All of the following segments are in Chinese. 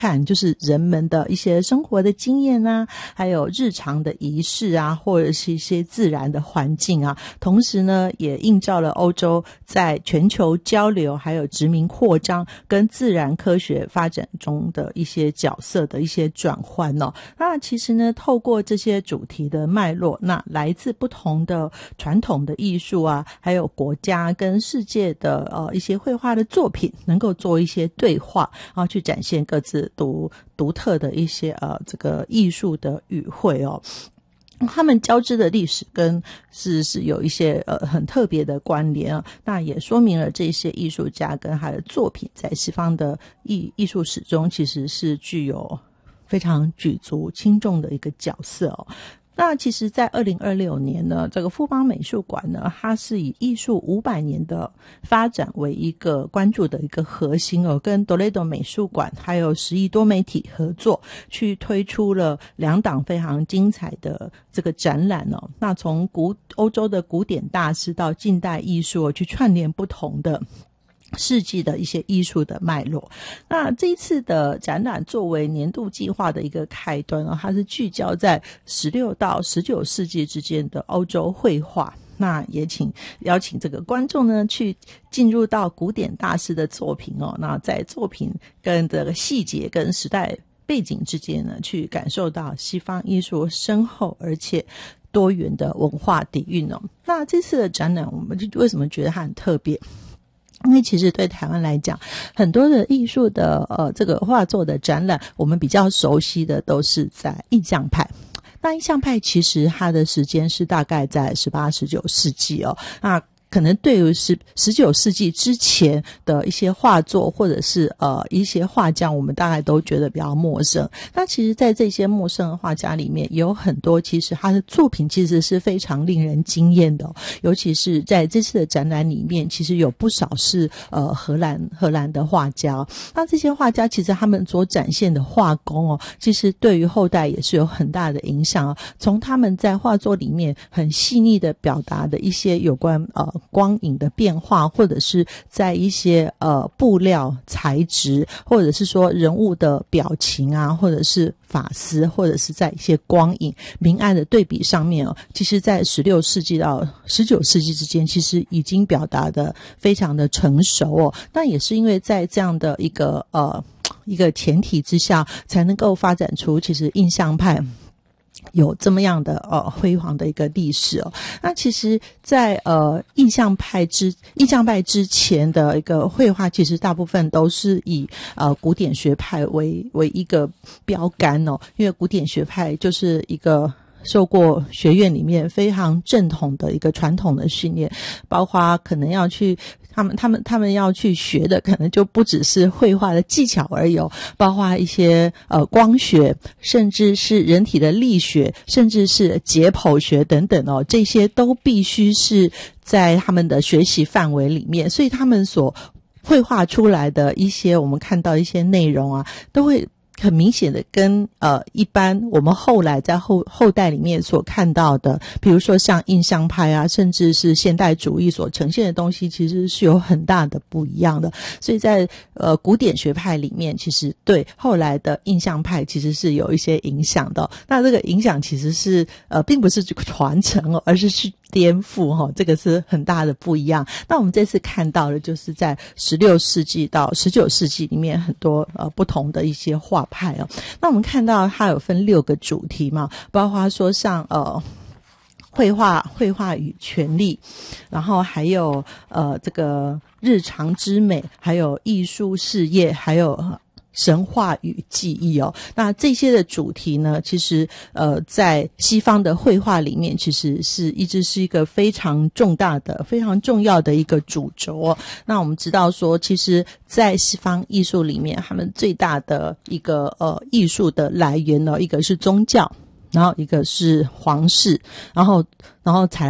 看就是人们的一些生活的经验啊，还有日常的仪式啊，或者是一些自然的环境啊，同时呢也映照了欧洲在全球交流还有殖民扩张跟自然科学发展中的一些角色的一些转换哦。那其实呢透过这些主题的脉络，那来自不同的传统的艺术啊，还有国家跟世界的一些绘画的作品能够做一些对话，然后去展现各自独特的一些这个艺术的语汇哦。他们交织的历史跟是有一些很特别的关联啊，那也说明了这些艺术家跟他的作品在西方的艺术史中其实是具有非常举足轻重的一个角色哦。那其实在2026年呢，这个富邦美术馆呢，它是以艺术500年的发展为一个关注的一个核心哦，跟 Toledo 美术馆还有10亿多媒体合作，去推出了2档非常精彩的这个展览哦。那从欧洲的古典大师到近代艺术去串联不同的世纪的一些艺术的脉络。那这一次的展览作为年度计划的一个开端哦，它是聚焦在16到19世纪之间的欧洲绘画。那也邀请这个观众呢去进入到古典大师的作品哦，那在作品跟这个细节跟时代背景之间呢，去感受到西方艺术深厚而且多元的文化底蕴哦。那这次的展览我们就为什么觉得它很特别？因为其实对台湾来讲，很多的艺术的这个画作的展览，我们比较熟悉的都是在印象派。那印象派其实它的时间是大概在18、19世纪哦。那可能对于19世纪之前的一些画作或者是一些画家，我们大概都觉得比较陌生。那其实在这些陌生的画家里面，也有很多其实他的作品其实是非常令人惊艳的哦。尤其是在这次的展览里面，其实有不少是荷兰的画家。那这些画家其实他们所展现的画工哦，其实对于后代也是有很大的影响哦。从他们在画作里面很细腻的表达的一些有关光影的变化，或者是在一些布料材质，或者是说人物的表情啊，或者是发丝，或者是在一些光影明暗的对比上面哦，其实在16世纪到19世纪之间其实已经表达的非常的成熟哦。那也是因为在这样的一个前提之下，才能够发展出其实印象派有这么样的辉煌的一个历史哦。那其实在印象派之前的一个绘画，其实大部分都是以古典学派为一个标杆哦。因为古典学派就是一个受过学院里面非常正统的一个传统的训练，包括可能要去他们要去学的可能就不只是绘画的技巧而已哦，包括一些光学，甚至是人体的力学，甚至是解剖学等等哦，这些都必须是在他们的学习范围里面，所以他们所绘画出来的一些我们看到一些内容啊，都会很明显的跟一般我们后来在后代里面所看到的，比如说像印象派啊，甚至是现代主义所呈现的东西，其实是有很大的不一样的。所以在古典学派里面，其实对后来的印象派其实是有一些影响的。那这个影响其实是并不是传承哦，而是去颠覆哦，这个是很大的不一样。那我们这次看到的就是在16世纪到19世纪里面很多不同的一些画派哦。那我们看到它有分6个主题嘛，包括说像绘画与权力，然后还有这个日常之美，还有艺术事业，还有神话与记忆哦。那这些的主题呢，其实在西方的绘画里面其实一直是一个非常重要的一个主轴哦。那我们知道说，其实在西方艺术里面，他们最大的一个艺术的来源呢，一个是宗教，然后一个是皇室，然后才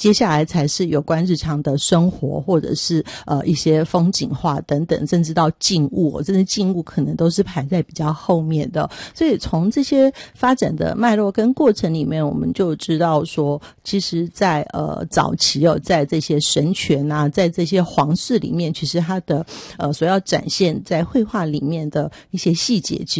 接下来才是有关日常的生活，或者是一些风景画等等，甚至到静物，甚至静物可能都是排在比较后面的。所以从这些发展的脉络跟过程里面，我们就知道说，其实在早期在这些神权啊，在这些皇室里面，其实它的所要展现在绘画里面的一些细节，其